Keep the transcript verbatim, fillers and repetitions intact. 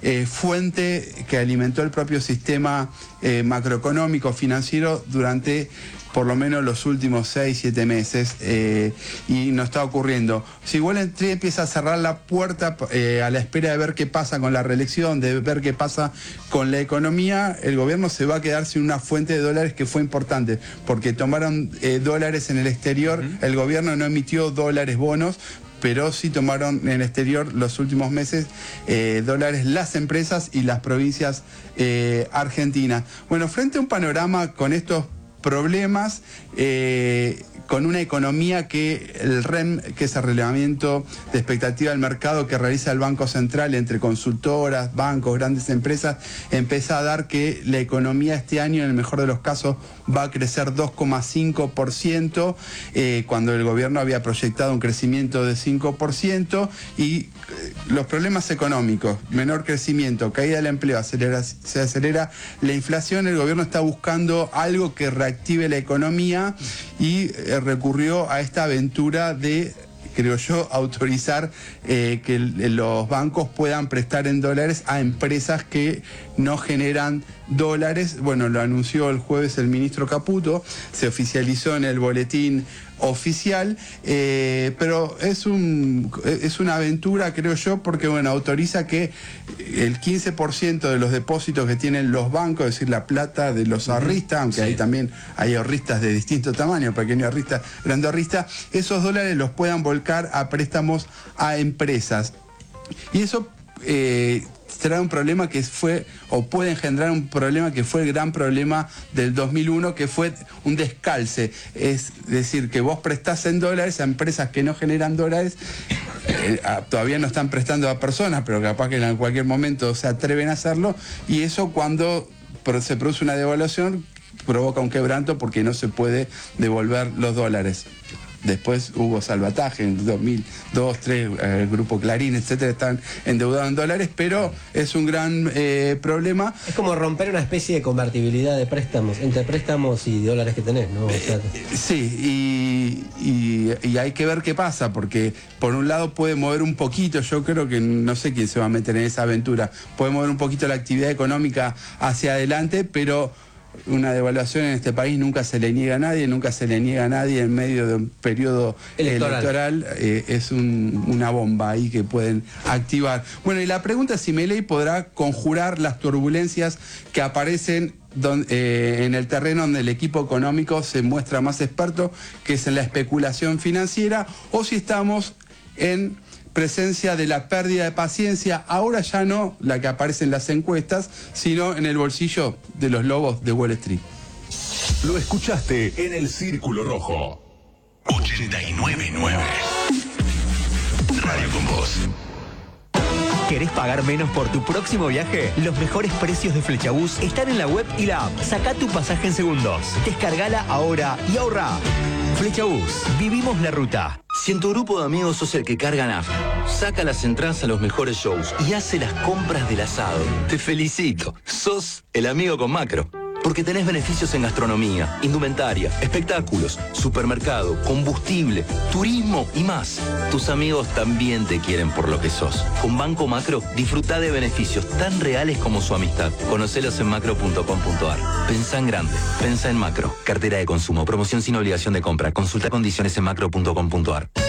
eh, fuente que alimentó el propio sistema eh, macroeconómico financiero durante por lo menos los últimos seis, siete meses, eh, y no está ocurriendo. Si Wall Street empieza a cerrar la puerta eh, a la espera de ver qué pasa con la reelección, de ver qué pasa con la economía, el gobierno se va a quedar sin una fuente de dólares que fue importante, porque tomaron eh, dólares en el exterior, uh-huh. El gobierno no emitió dólares bonos, pero sí tomaron en el exterior los últimos meses eh, dólares las empresas y las provincias eh, argentinas. Bueno, frente a un panorama con estos problemas, eh, con una economía que el R E M, que es el relevamiento de expectativa del mercado que realiza el Banco Central entre consultoras, bancos, grandes empresas, empieza a dar que la economía este año, en el mejor de los casos, va a crecer dos coma cinco por ciento, eh, cuando el gobierno había proyectado un crecimiento de cinco por ciento, y eh, los problemas económicos, menor crecimiento, caída del empleo, acelera, se acelera la inflación, el gobierno está buscando algo que reactive la economía y eh, recurrió a esta aventura de, creo yo, autorizar eh, que el, los bancos puedan prestar en dólares a empresas que no generan dólares. Bueno, lo anunció el jueves el ministro Caputo, se oficializó en el boletín oficial, eh, pero es un es una aventura, creo yo, porque bueno, autoriza que el quince por ciento de los depósitos que tienen los bancos, es decir, la plata de los ahorristas, aunque sí, ahí también hay ahorristas de distinto tamaño, pequeño ahorrista, grande ahorrista, esos dólares los puedan volcar a préstamos a empresas. Y eso eh, trae un problema que fue, o puede engendrar un problema que fue el gran problema del dos mil uno, que fue un descalce. Es decir, que vos prestás en dólares a empresas que no generan dólares, eh, a, todavía no están prestando a personas, pero capaz que en cualquier momento se atreven a hacerlo, y eso cuando se produce una devaluación provoca un quebranto porque no se puede devolver los dólares. Después hubo salvataje en dos mil dos, dos mil tres, el grupo Clarín, etcétera, están endeudados en dólares, pero es un gran eh, problema. Es como romper una especie de convertibilidad de préstamos, entre préstamos y dólares que tenés, ¿no? O sea, eh, sí, y, y, y hay que ver qué pasa, porque por un lado puede mover un poquito, yo creo que no sé quién se va a meter en esa aventura, puede mover un poquito la actividad económica hacia adelante, pero una devaluación en este país nunca se le niega a nadie, nunca se le niega a nadie en medio de un periodo electoral, electoral eh, es un, una bomba ahí que pueden activar. Bueno, y la pregunta es si Milei podrá conjurar las turbulencias que aparecen don, eh, en el terreno donde el equipo económico se muestra más experto, que es en la especulación financiera, o si estamos en presencia de la pérdida de paciencia, ahora ya no la que aparece en las encuestas, sino en el bolsillo de los lobos de Wall Street. Lo escuchaste en el Círculo Rojo. ochenta y nueve punto nueve. Radio con vos. ¿Querés pagar menos por tu próximo viaje? Los mejores precios de Flechabús están en la web y la app. Sacá tu pasaje en segundos. Descargala ahora y ahorra. Flechabús, vivimos la ruta. Si en tu grupo de amigos sos el que carga nafta, saca las entradas a los mejores shows y hace las compras del asado, te felicito. Sos el amigo con Macro. Porque tenés beneficios en gastronomía, indumentaria, espectáculos, supermercado, combustible, turismo y más. Tus amigos también te quieren por lo que sos. Con Banco Macro, disfrutá de beneficios tan reales como su amistad. Conocelos en macro punto com punto ar. Pensá en grande. Pensá en Macro. Cartera de consumo. Promoción sin obligación de compra. Consulta condiciones en macro punto com punto ar.